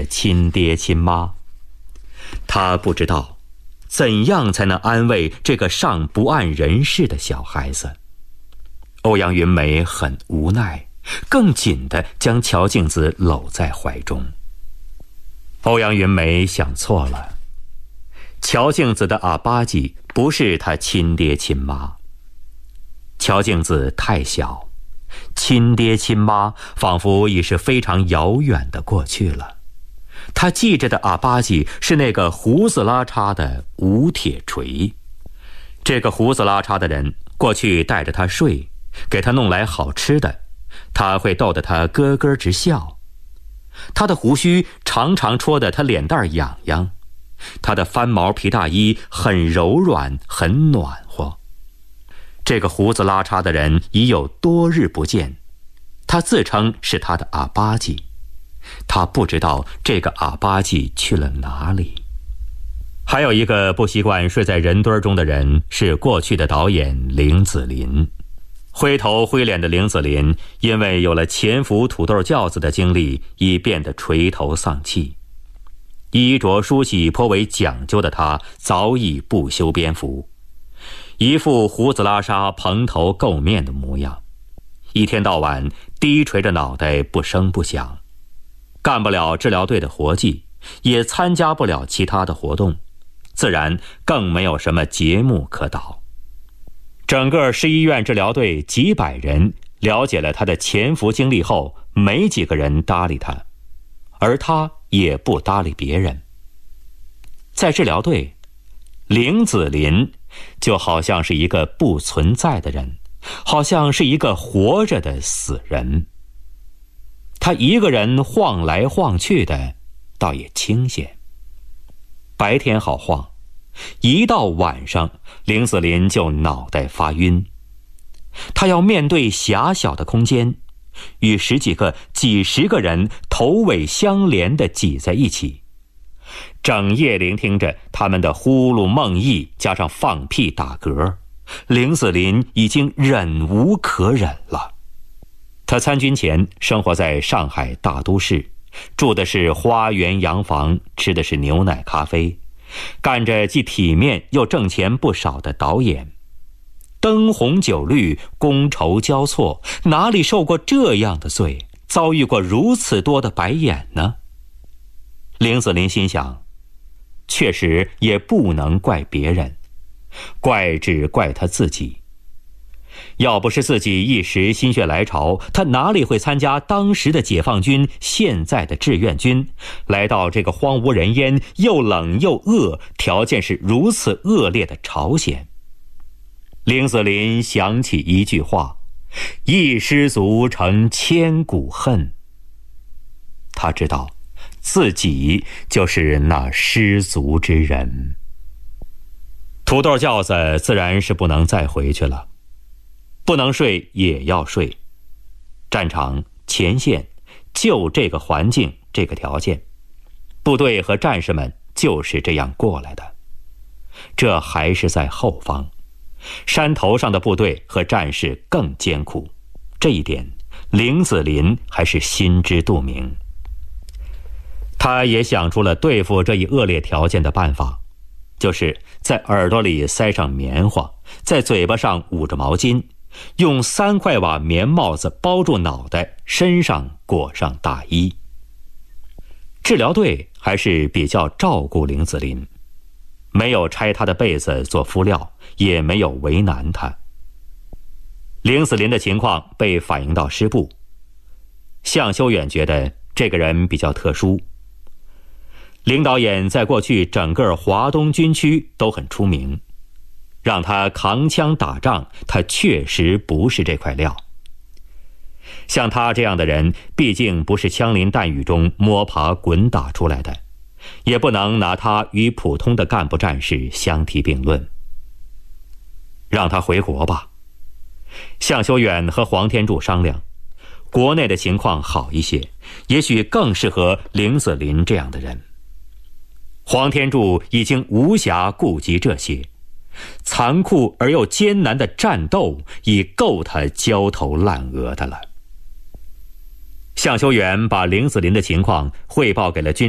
的亲爹亲妈。他不知道怎样才能安慰这个尚不谙人事的小孩子。欧阳云梅很无奈，更紧地将乔静子搂在怀中。欧阳云梅想错了，乔静子的阿巴吉不是他亲爹亲妈。乔静子太小，亲爹亲妈仿佛已是非常遥远的过去了。他记着的阿巴吉是那个胡子拉碴的吴铁锤。这个胡子拉碴的人过去带着他睡，给他弄来好吃的，他会逗得他咯咯直笑。他的胡须常常戳得他脸蛋痒痒，他的翻毛皮大衣很柔软很暖和。这个胡子拉碴的人已有多日不见，他自称是他的阿巴吉。他不知道这个阿巴吉去了哪里。还有一个不习惯睡在人堆中的人是过去的导演凌子霖。灰头灰脸的凌子霖因为有了潜伏土豆轿子的经历，已变得垂头丧气。衣着梳洗颇为讲究的他早已不修边幅，一副胡子拉碴蓬头垢面的模样，一天到晚低垂着脑袋不声不响，干不了治疗队的活计，也参加不了其他的活动，自然更没有什么节目可导。整个市医院治疗队几百人了解了他的潜伏经历后，没几个人搭理他，而他也不搭理别人。在治疗队，凌子霖就好像是一个不存在的人，好像是一个活着的死人。他一个人晃来晃去的，倒也清闲。白天好晃，一到晚上，凌子霖就脑袋发晕。他要面对狭小的空间，与十几个、几十个人头尾相连地挤在一起，整夜聆听着他们的呼噜梦呓，加上放屁打嗝，凌子霖已经忍无可忍了。他参军前生活在上海大都市，住的是花园洋房，吃的是牛奶咖啡，干着既体面又挣钱不少的导演。灯红酒绿，觥筹交错，哪里受过这样的罪，遭遇过如此多的白眼呢？凌子霖心想，确实也不能怪别人，怪只怪他自己。要不是自己一时心血来潮，他哪里会参加当时的解放军，现在的志愿军，来到这个荒无人烟、又冷又饿、条件是如此恶劣的朝鲜。凌子霖想起一句话：一失足成千古恨。他知道自己就是那失足之人。土豆轿子自然是不能再回去了，不能睡也要睡。战场前线就这个环境，这个条件，部队和战士们就是这样过来的。这还是在后方，山头上的部队和战士更艰苦，这一点凌子霖还是心知肚明。他也想出了对付这一恶劣条件的办法，就是在耳朵里塞上棉花，在嘴巴上捂着毛巾，用3块瓦棉帽子包住脑袋，身上裹上大衣。治疗队还是比较照顾凌子霖，没有拆他的被子做敷料，也没有为难他。凌子霖的情况被反映到师部，向修远觉得这个人比较特殊。凌导演在过去整个华东军区都很出名，让他扛枪打仗，他确实不是这块料。像他这样的人，毕竟不是枪林弹雨中摸爬滚打出来的，也不能拿他与普通的干部战士相提并论。让他回国吧。向修远和黄天柱商量，国内的情况好一些，也许更适合凌子霖这样的人。黄天柱已经无暇顾及这些，残酷而又艰难的战斗已够他焦头烂额的了。向修远把凌子霖的情况汇报给了军